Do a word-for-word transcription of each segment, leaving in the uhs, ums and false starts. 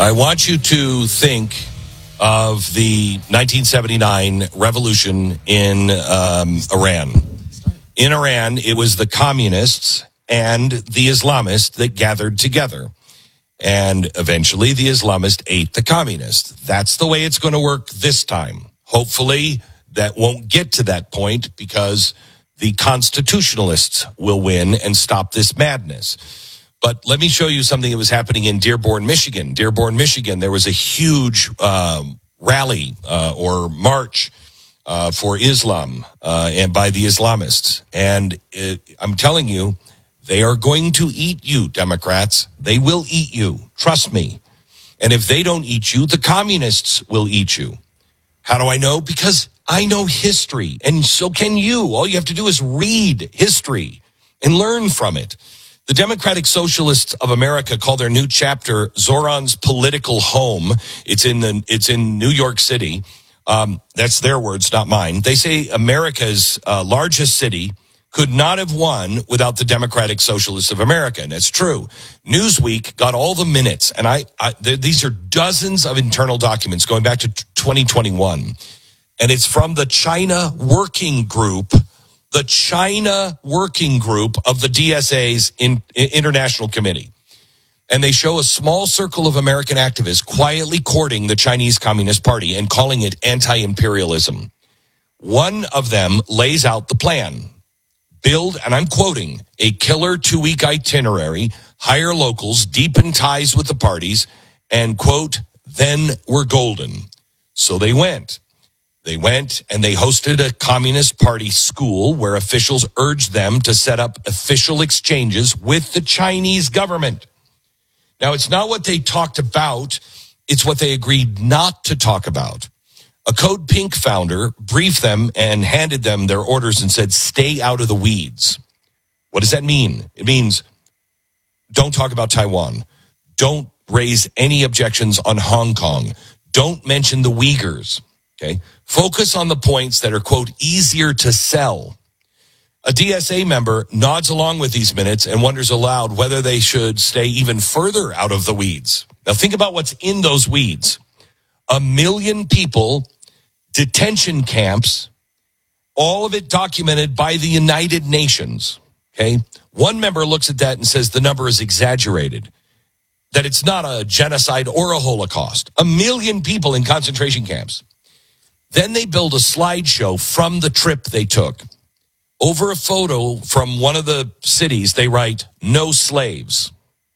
I want you to think of the nineteen seventy-nine revolution in um, Iran. In Iran, it was the communists and the Islamists that gathered together. And eventually the Islamists ate the communists. That's the way it's going to work this time. Hopefully that won't get to that point because the constitutionalists will win and stop this madness. But let me show you something that was happening in Dearborn, Michigan. Dearborn, Michigan, there was a huge um, rally uh, or march uh, for Islam uh, and by the Islamists. And it, I'm telling you, they are going to eat you, Democrats. They will eat you. Trust me. And if they don't eat you, the communists will eat you. How do I know? Because I know history, and so can you. All you have to do is read history and learn from it. The Democratic Socialists of America call their new chapter Zoran's Political Home. It's in the, it's in New York City. Um, that's their words, not mine. They say America's uh, largest city could not have won without the Democratic Socialists of America. And that's true. Newsweek got all the minutes, and I, I these are dozens of internal documents going back to twenty twenty-one. And it's from the China Working Group, the China Working Group of the D S A's in, in, International Committee. And they show a small circle of American activists quietly courting the Chinese Communist Party and calling it anti-imperialism. One of them lays out the plan. Build, and I'm quoting, a killer two-week itinerary, hire locals, deepen ties with the parties, and, quote, then we're golden. So they went. They went and they hosted a Communist Party school where officials urged them to set up official exchanges with the Chinese government. Now, it's not what they talked about. It's what they agreed not to talk about. A Code Pink founder briefed them and handed them their orders and said, stay out of the weeds. What does that mean? It means don't talk about Taiwan. Don't raise any objections on Hong Kong. Don't mention the Uyghurs. Okay? Focus on the points that are, quote, easier to sell. A D S A member nods along with these minutes and wonders aloud whether they should stay even further out of the weeds. Now think about what's in those weeds. A million people, detention camps, all of it documented by the United Nations. Okay? One member looks at that and says the number is exaggerated, that it's not a genocide or a Holocaust. A million people in concentration camps. Then they build a slideshow from the trip they took. Over a photo from one of the cities, they write, no slaves.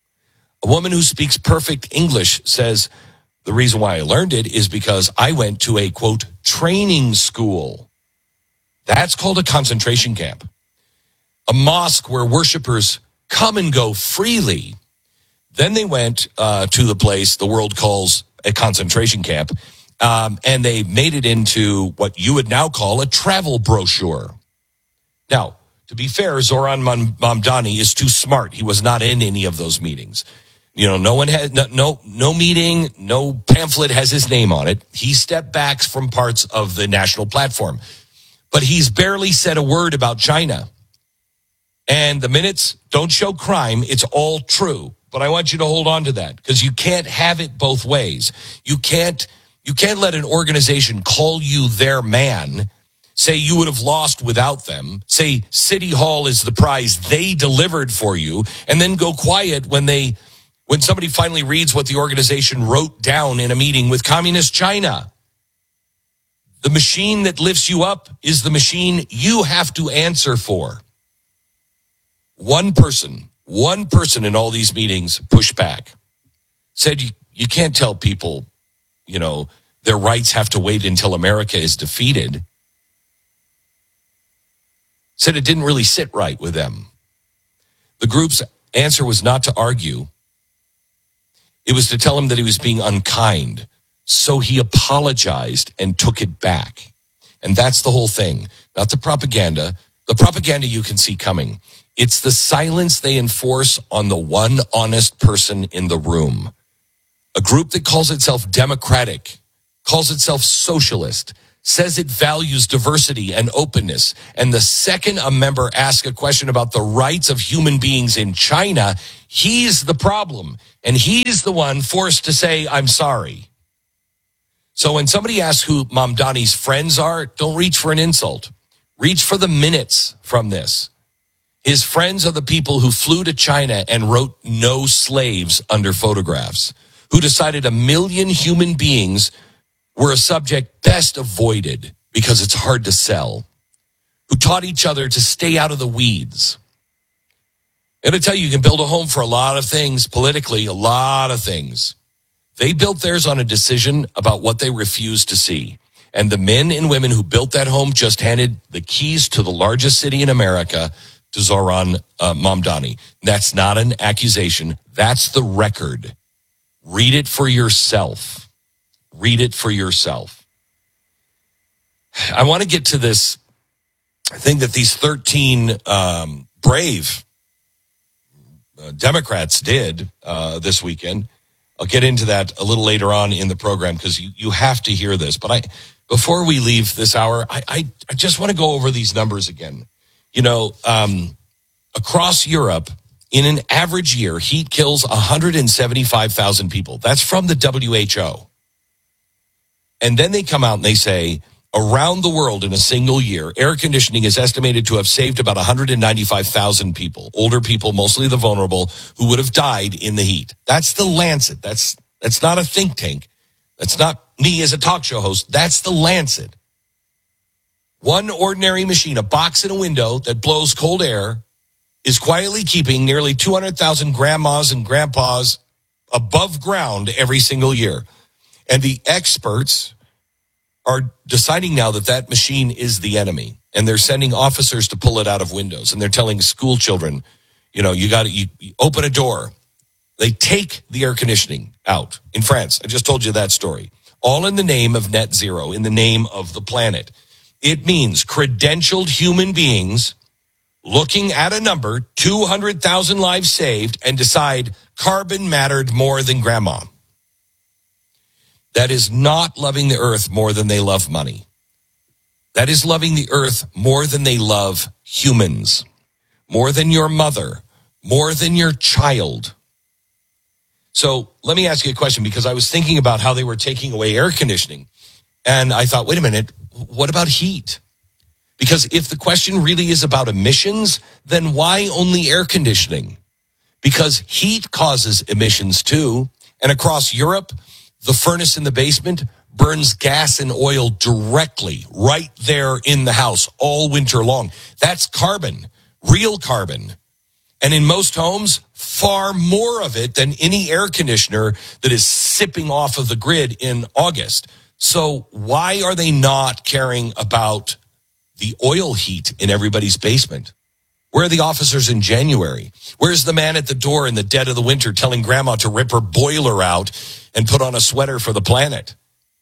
A woman who speaks perfect English says, the reason why I learned it is because I went to a, quote, training school. That's called a concentration camp. A mosque where worshipers come and go freely. Then they went uh, to the place the world calls a concentration camp, um, and they made it into what you would now call a travel brochure. Now, to be fair, Zoran Mamdani is too smart. He was not in any of those meetings. You know, no one had, no, no, no meeting, no pamphlet has his name on it. He stepped back from parts of the national platform. But he's barely said a word about China. And the minutes don't show crime. It's all true. But I want you to hold on to that because you can't have it both ways. You can't, you can't let an organization call you their man, say you would have lost without them, say City Hall is the prize they delivered for you, and then go quiet when they... when somebody finally reads what the organization wrote down in a meeting with Communist China. The machine that lifts you up is the machine you have to answer for. One person, one person in all these meetings pushed back. Said you, you can't tell people, you know, their rights have to wait until America is defeated. Said it didn't really sit right with them. The group's answer was not to argue. It was to tell him that he was being unkind. So he apologized and took it back. And that's the whole thing. Not the propaganda. The propaganda you can see coming. It's the silence they enforce on the one honest person in the room. A group that calls itself democratic, calls itself socialist, says it values diversity and openness. And the second a member asks a question about the rights of human beings in China, he's the problem. And he's the one forced to say, I'm sorry. So when somebody asks who Mamdani's friends are, don't reach for an insult. Reach for the minutes from this. His friends are the people who flew to China and wrote no slaves under photographs, who decided a million human beings were a subject best avoided because it's hard to sell, who taught each other to stay out of the weeds. And I tell you, you can build a home for a lot of things, politically, a lot of things. They built theirs on a decision about what they refused to see. And the men and women who built that home just handed the keys to the largest city in America to Zohran uh, Mamdani. That's not an accusation. That's the record. Read it for yourself. Read it for yourself. I want to get to this thing that these thirteen um, brave uh, Democrats did uh, this weekend. I'll get into that a little later on in the program because you, you have to hear this. But I, before we leave this hour, I, I, I just want to go over these numbers again. You know, um, across Europe, in an average year, heat kills one hundred seventy-five thousand people. That's from the W H O. And then they come out and they say, around the world in a single year, air conditioning is estimated to have saved about one hundred ninety-five thousand people, older people, mostly the vulnerable, who would have died in the heat. That's the Lancet. That's that's not a think tank. That's not me as a talk show host. That's the Lancet. One ordinary machine, a box in a window that blows cold air, is quietly keeping nearly two hundred thousand grandmas and grandpas above ground every single year. And the experts are deciding now that that machine is the enemy. And they're sending officers to pull it out of windows. And they're telling school children, you know, you got to you, you open a door. They take the air conditioning out in France. I just told you that story. All in the name of net zero, in the name of the planet. It means credentialed human beings looking at a number, two hundred thousand lives saved, and decide carbon mattered more than grandma. That is not loving the earth more than they love money. That is loving the earth more than they love humans, more than your mother, more than your child. So let me ask you a question, because I was thinking about how they were taking away air conditioning. And I thought, wait a minute, what about heat? Because if the question really is about emissions, then why only air conditioning? Because heat causes emissions too. And across Europe, the furnace in the basement burns gas and oil directly right there in the house all winter long. That's carbon, real carbon. And in most homes, far more of it than any air conditioner that is sipping off of the grid in August. So why are they not caring about the oil heat in everybody's basement? Where are the officers in January? Where's the man at the door in the dead of the winter telling grandma to rip her boiler out and put on a sweater for the planet?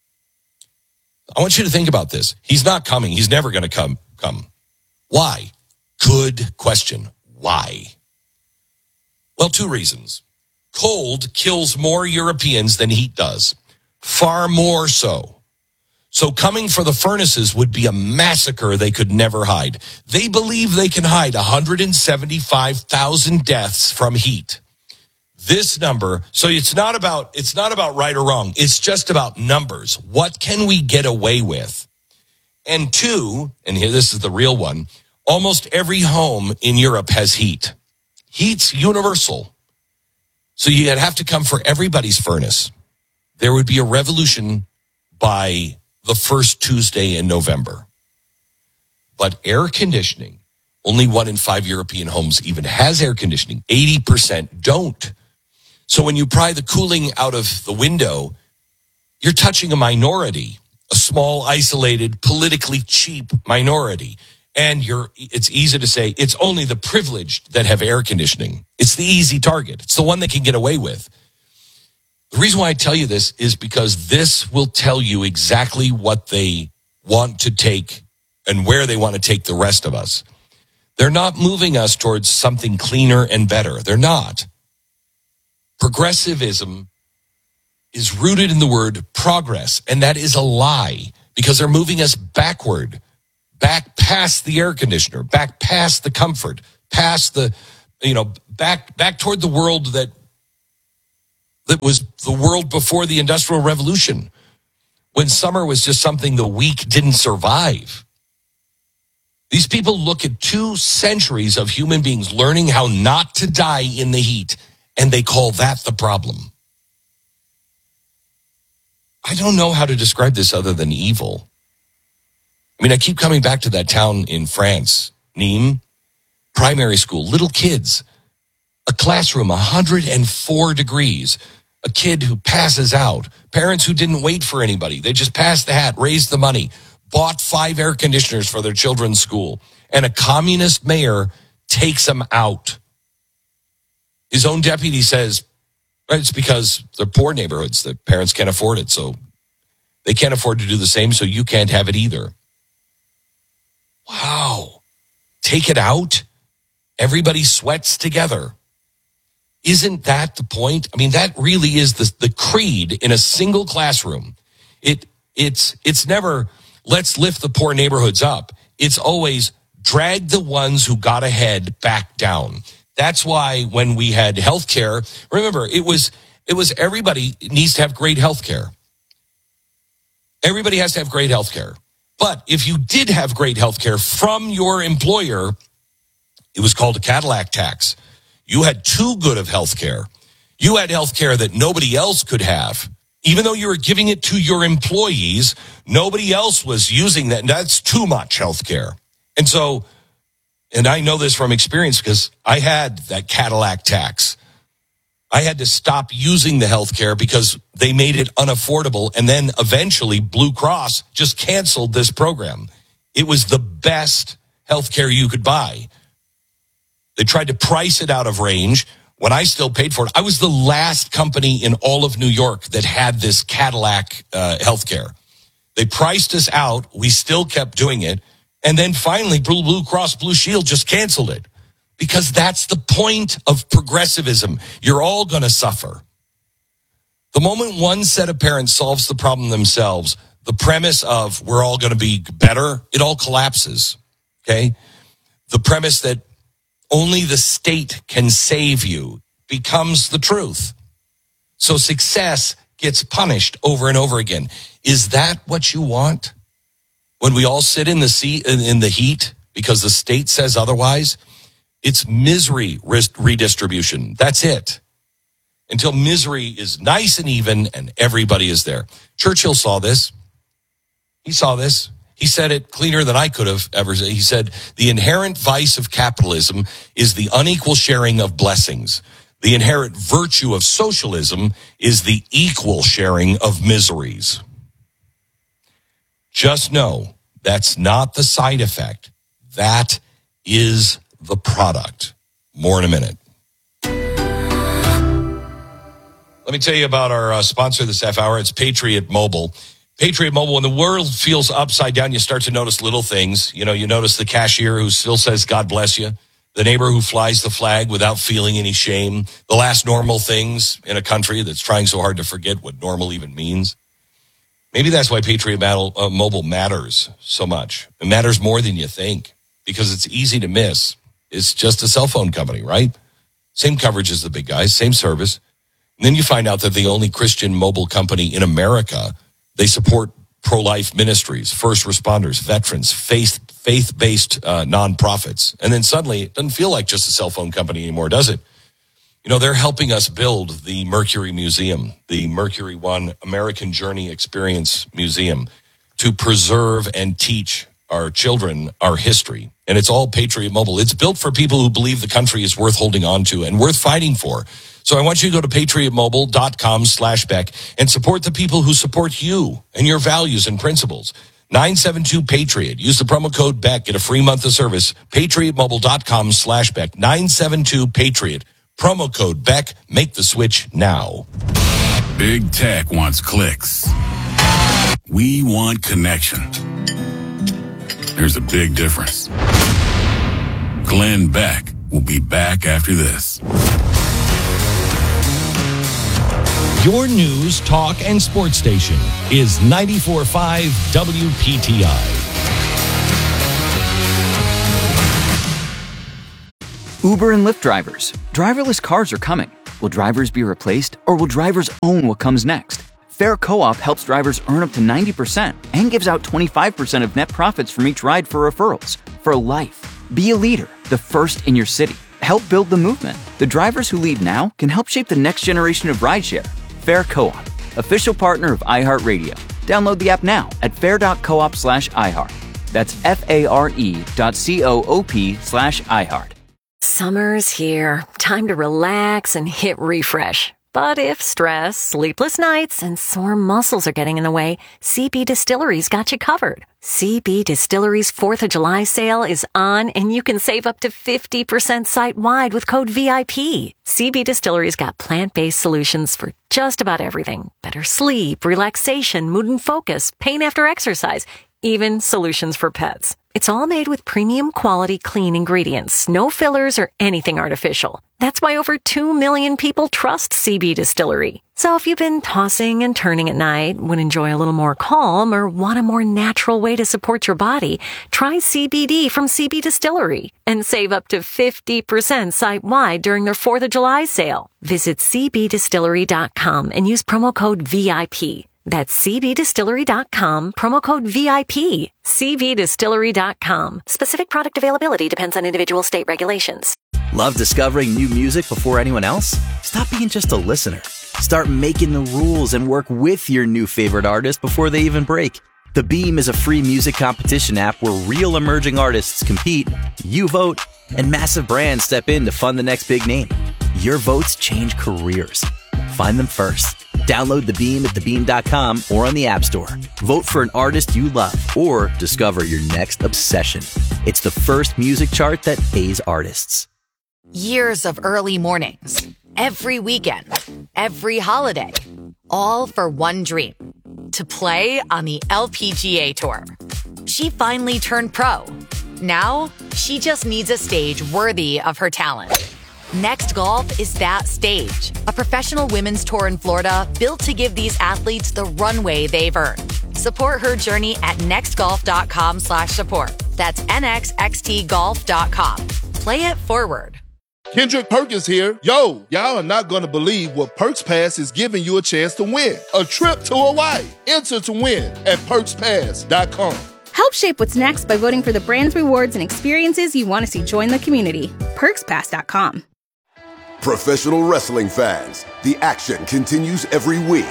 I want you to think about this. He's not coming. He's never going to come. Come. Why? Good question. Why? Well, two reasons. Cold kills more Europeans than heat does. Far more so. So coming for the furnaces would be a massacre they could never hide. They believe they can hide one hundred seventy-five thousand deaths from heat. This number, so it's not about it's not about right or wrong. It's just about numbers. What can we get away with? And two, and here this is the real one, almost every home in Europe has heat. Heat's universal. So you'd have to come for everybody's furnace. There would be a revolution by the first Tuesday in November. But air conditioning, only one in five European homes even has air conditioning. eighty percent don't. So when you pry the cooling out of the window, you're touching a minority, a small, isolated, politically cheap minority. And you're, it's easy to say it's only the privileged that have air conditioning. It's the easy target. It's the one they can get away with. The reason why I tell you this is because this will tell you exactly what they want to take and where they want to take the rest of us. They're not moving us towards something cleaner and better. They're not. Progressivism is rooted in the word progress, and that is a lie. because they're moving us backward, back past the air conditioner, back past the comfort, past the, you know, back back toward the world that that was the world before the Industrial Revolution, when summer was just something the weak didn't survive. These people look at two centuries of human beings learning how not to die in the heat, and they call that the problem. I don't know how to describe this other than evil. I mean, I keep coming back to that town in France, Nîmes, primary school, little kids, a classroom, one hundred four degrees, a kid who passes out, parents who didn't wait for anybody. They just passed the hat, raised the money, bought five air conditioners for their children's school, and a communist mayor takes them out. His own deputy says, it's because they're poor neighborhoods. The parents can't afford it, so they can't afford to do the same, so you can't have it either. Wow. Take it out? Everybody sweats together. Isn't that the point? I mean, that really is the, the creed in a single classroom. It it's it's never, let's lift the poor neighborhoods up. It's always drag the ones who got ahead back down. That's why when we had health care, remember, it was it was everybody needs to have great health care. Everybody has to have great health care. But if you did have great health care from your employer, it was called a Cadillac tax. You had too good of health care. You had health care that nobody else could have. Even though you were giving it to your employees, nobody else was using that. And that's too much health care. And so, and I know this from experience because I had that Cadillac tax. I had to stop using the health care because they made it unaffordable. And then eventually Blue Cross just canceled this program. It was the best health care you could buy. They tried to price it out of range when I still paid for it. I was the last company in all of New York that had this Cadillac uh, healthcare. They priced us out. We still kept doing it. And then finally, Blue Cross Blue Shield just canceled it because that's the point of progressivism. You're all going to suffer. The moment one set of parents solves the problem themselves, the premise of we're all going to be better, it all collapses. Okay? The premise that only the state can save you becomes the truth. So success gets punished over and over again. Is that what you want? When we all sit in the seat, in the heat because the state says otherwise, it's misery redistribution. That's it. Until misery is nice and even and everybody is there. Churchill saw this. He saw this. He said it cleaner than I could have ever said. He said, the inherent vice of capitalism is the unequal sharing of blessings. The inherent virtue of socialism is the equal sharing of miseries. Just know that's not the side effect. That is the product. More in a minute. Let me tell you about our uh, sponsor this half hour. It's Patriot Mobile. Patriot Mobile, when the world feels upside down, you start to notice little things. You know, you notice the cashier who still says, God bless you. The neighbor who flies the flag without feeling any shame. The last normal things in a country that's trying so hard to forget what normal even means. Maybe that's why Patriot Mobile matters so much. It matters more than you think because it's easy to miss. It's just a cell phone company, right? Same coverage as the big guys, same service. And then you find out that the only Christian mobile company in America, they support pro-life ministries, first responders, veterans, faith, faith-based uh, nonprofits. And then suddenly it doesn't feel like just a cell phone company anymore, does it? You know, they're helping us build the Mercury Museum, the Mercury One American Journey Experience Museum, to preserve and teach our children our history. And it's all Patriot Mobile. It's built for people who believe the country is worth holding on to and worth fighting for. So I want you to go to patriotmobile.com slash Beck and support the people who support you and your values and principles. nine seven two Patriot. Use the promo code Beck. Get a free month of service. patriotmobile.com slash Beck. nine seven two Patriot. Promo code Beck. Make the switch now. Big tech wants clicks. We want connection. There's a big difference. Glenn Beck will be back after this. Your news, talk, and sports station is ninety-four point five W P T I. Uber and Lyft drivers. Driverless cars are coming. Will drivers be replaced, or will drivers own what comes next? Fair Co-op helps drivers earn up to ninety percent and gives out twenty-five percent of net profits from each ride for referrals. For life. Be a leader, the first in your city. Help build the movement. The drivers who lead now can help shape the next generation of rideshare. Fair Co-op, official partner of iHeartRadio. Download the app now at fair.coop slash iHeart. That's F-A-R-E dot C-O-O-P slash iHeart. Summer's here. Time to relax and hit refresh. But if stress, sleepless nights, and sore muscles are getting in the way, C B Distillery's got you covered. C B Distillery's fourth of July sale is on, and you can save up to fifty percent site-wide with code V I P. C B Distillery's got plant-based solutions for just about everything. Better sleep, relaxation, mood and focus, pain after exercise, even solutions for pets. It's all made with premium quality clean ingredients, no fillers or anything artificial. That's why over two million people trust C B Distillery. So if you've been tossing and turning at night, would enjoy a little more calm, or want a more natural way to support your body, try C B D from C B Distillery and save up to fifty percent site-wide during their fourth of July sale. Visit C B distillery dot com and use promo code V I P. That's C B distillery dot com, promo code V I P. C B distillery dot com. Specific product availability depends on individual state regulations. Love discovering new music before anyone else? Stop being just a listener. Start making the rules and work with your new favorite artist before they even break. The Beam is a free music competition app where real emerging artists compete, you vote, and massive brands step in to fund the next big name. Your votes change careers. Find them first. Download The Beam at the beam dot com or on the App Store. Vote for an artist you love or discover your next obsession. It's the first music chart that pays artists. Years of early mornings, every weekend, every holiday, all for one dream, to play on the L P G A Tour. She finally turned pro. Now, she just needs a stage worthy of her talent. Next Golf is that stage, a professional women's tour in Florida built to give these athletes the runway they've earned. Support her journey at nextgolf.com slash support. That's N X X T golf dot com. Play it forward. Kendrick Perkins here. Yo, y'all are not going to believe what Perks Pass is giving you a chance to win. A trip to Hawaii. Enter to win at perks pass dot com. Help shape what's next by voting for the brands, rewards, and experiences you want to see join the community. perks pass dot com. Professional wrestling fans, the action continues every week.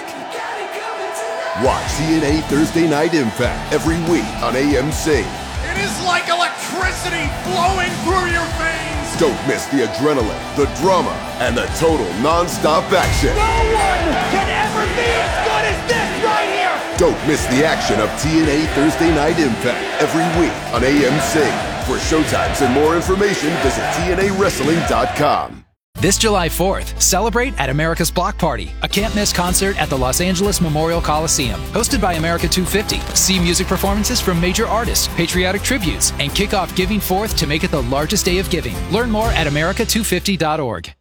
Watch T N A Thursday Night Impact every week on A M C. It is like electricity flowing through your veins. Don't miss the adrenaline, the drama, and the total non-stop action. No one can ever be as good as this right here. Don't miss the action of T N A Thursday Night Impact every week on A M C. For showtimes and more information, visit T N A wrestling dot com. This July fourth, celebrate at America's Block Party, a can't-miss concert at the Los Angeles Memorial Coliseum. Hosted by America two fifty. See music performances from major artists, patriotic tributes, and kick off Giving Forth to make it the largest day of giving. Learn more at america two fifty dot org.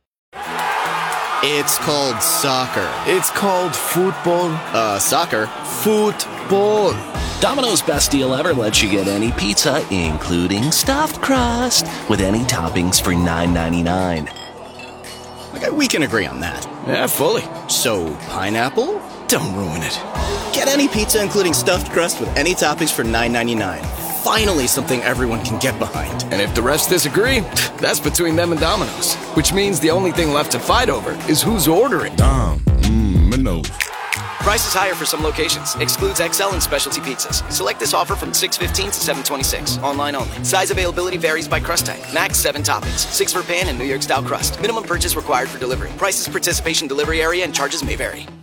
It's called soccer. It's called football. Uh, soccer. Football. Domino's Best Deal Ever lets you get any pizza, including stuffed crust, with any toppings for nine ninety-nine. Okay, we can agree on that. Yeah, fully. So, pineapple? Don't ruin it. Get any pizza including stuffed crust with any toppings for nine ninety-nine. Finally something everyone can get behind. And if the rest disagree, that's between them and Domino's. Which means the only thing left to fight over is who's ordering. Dom, mmm, no. Price is higher for some locations. Excludes X L and specialty pizzas. Select this offer from six fifteen to seven twenty-six. Online only. Size availability varies by crust type. Max seven toppings. Six for pan and New York style crust. Minimum purchase required for delivery. Prices, participation, delivery area, and charges may vary.